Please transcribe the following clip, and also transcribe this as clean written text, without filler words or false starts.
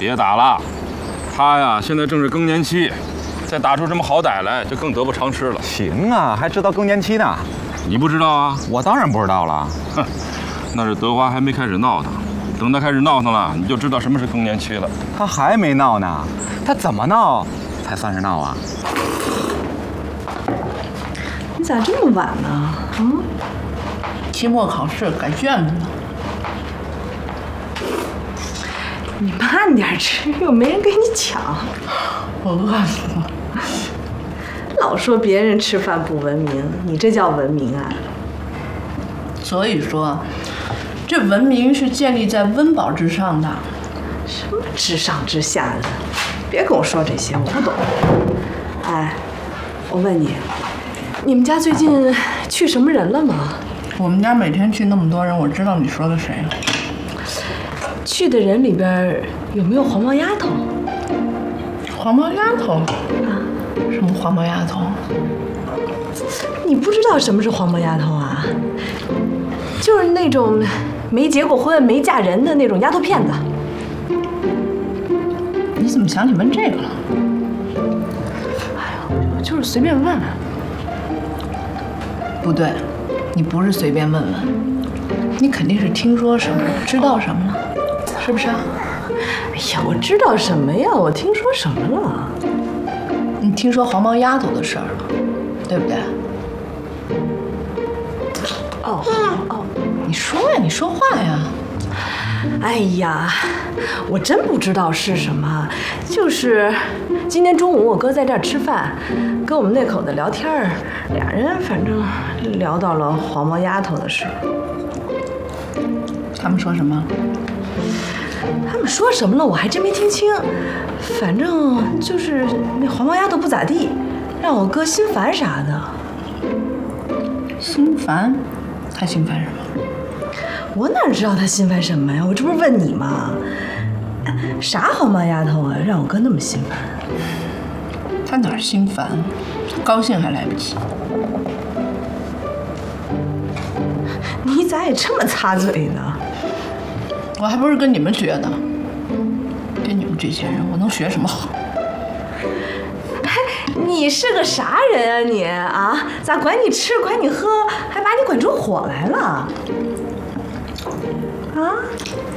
别打了，他呀现在正是更年期，再打出什么好歹来，就更得不偿失了。 行啊，还知道更年期呢？ 你不知道啊？ 我当然不知道了。 哼，那是德华还没开始闹腾，等他开始闹腾了，你就知道什么是更年期了。 他还没闹呢，他怎么闹才算是闹啊？ 你咋这么晚呢？ 期末考试改卷子呢。 你慢点吃，又没人给你抢。 我饿死了。 老说别人吃饭不文明，你这叫文明啊？ 所以说，这文明是建立在温饱之上的。 什么之上之下的？别跟我说这些，我不懂。哎，我问你，你们家最近去什么人了吗？ 我们家每天去那么多人，我知道你说的谁。 去的人里边有没有黄毛丫头？ 黄毛丫头？啊？什么黄毛丫头？ 你不知道什么是黄毛丫头啊？就是那种没结过婚、没嫁人的那种丫头片子。 你怎么想起问这个了？ 哎呦，我就是随便问问。 不对，你不是随便问问，你肯定是听说什么，知道什么了，是不是啊？ 哎呀，我知道什么呀？我听说什么了？ 你听说黄毛丫头的事儿了，对不对？ 哦， 你说呀，你说话呀。 哎呀，我真不知道是什么，就是今天中午我哥在这儿吃饭，跟我们那口子聊天儿，俩人反正聊到了黄毛丫头的事。 他们说什么？ 他们说什么了？我还真没听清。反正就是那黄毛丫头不咋地，让我哥心烦啥的。 心烦？他心烦什么？ 我哪知道他心烦什么呀？我这不是问你吗？啥黄毛丫头啊，让我哥那么心烦？ 他哪儿心烦？高兴还来不及。 你咋也这么擦嘴呢？ 我还不是跟你们学的，跟你们这些人，我能学什么好？ 你是个啥人啊你啊？咋管你吃管你喝，还把你管出火来了？啊？